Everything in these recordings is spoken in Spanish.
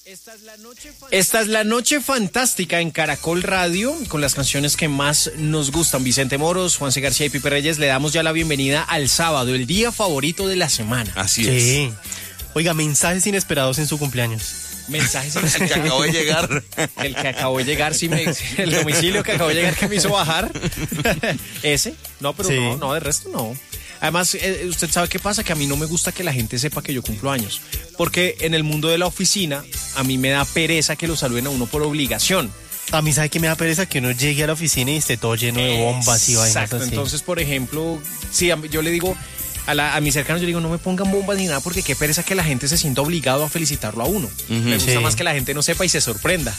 Esta es la noche fantástica en Caracol Radio con las canciones que más nos gustan. Vicente Moros, Juanse García y Pipe Reyes, le damos ya la bienvenida al sábado, el día favorito de la semana. Así es. Sí. Oiga, mensajes inesperados en su cumpleaños. Mensajes El que acabó de llegar. El que acabó de llegar, sí, el domicilio que acabó de llegar que me hizo bajar. Ese, no, pero sí. no, de resto no. Además, usted sabe qué pasa, que a mí no me gusta que la gente sepa que yo cumplo años. Porque en el mundo de la oficina, a mí me da pereza que lo saluden a uno por obligación. A mí, ¿sabe qué me da pereza? Que uno llegue a la oficina y esté todo lleno de bombas y vainas así. Exacto, entonces, por ejemplo, sí, yo le digo a mis cercanos, yo digo, no me pongan bombas ni nada, porque qué pereza que la gente se sienta obligado a felicitarlo a uno. Me gusta más que la gente no sepa y se sorprenda.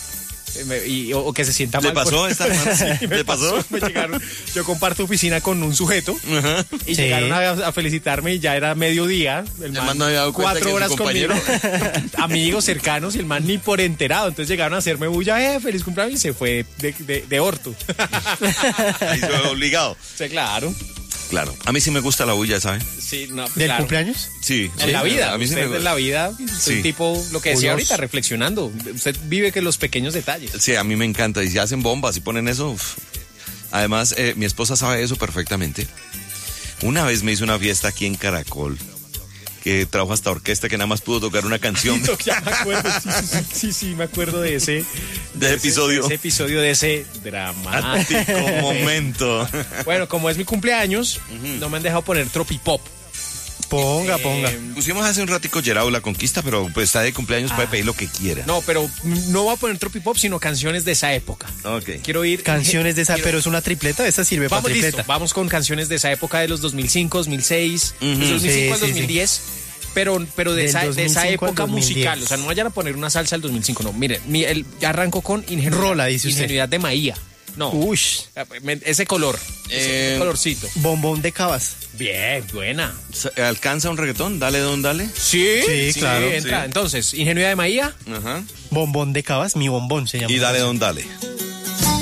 O que se sienta mal. ¿Le pasó esta semana? Sí, ¿le pasó? Me llegaron, yo comparto oficina con un sujeto y llegaron a felicitarme y ya era mediodía. El man no había dado 4 horas conmigo, amigos cercanos, y el man ni por enterado. Entonces llegaron a hacerme bulla, feliz cumpleaños, y se fue de orto. Ahí se fue obligado. Sí, claro. Claro, a mí sí me gusta la bulla, ¿sabes? Sí, no, ¿Del claro. cumpleaños? Sí. En la vida, a mí sí usted me en la vida es un tipo, lo que decía ahorita, reflexionando. Usted vive que los pequeños detalles. Sí, a mí me encanta. Y si hacen bombas y ponen eso, uf. Además, mi esposa sabe eso perfectamente. Una vez me hizo una fiesta aquí en Caracol, que trajo hasta orquesta, que nada más pudo tocar una canción. Ya me acuerdo, sí, me acuerdo de ese episodio. Ese episodio, de ese dramático momento. Bueno, como es mi cumpleaños, no me han dejado poner tropipop. Ponga. Pusimos hace un ratico Gerardo La Conquista, pero pues está de cumpleaños, puede pedir lo que quiera. No, pero no voy a poner tropipop, sino canciones de esa época. Ok. Quiero ir... Canciones de esa, pero es una tripleta, esa sirve para tripleta. Listo, vamos con canciones de esa época, de los 2005, 2006, de 2005 al 2010. Sí. Pero de esa época musical, o sea, no vayan a poner una salsa del 2005, no. Mire, ya arranco con Ingenuidad de Maía. No. Ush. Ese color. Ese colorcito. Bombón de Cabas. Bien, buena. ¿Alcanza un reggaetón? Dale, don, dale. Sí, claro. Entra. Sí. Entonces, Ingenuidad de Maía. Ajá. Bombón de Cabas, mi bombón se llama. Y dale, don, dale.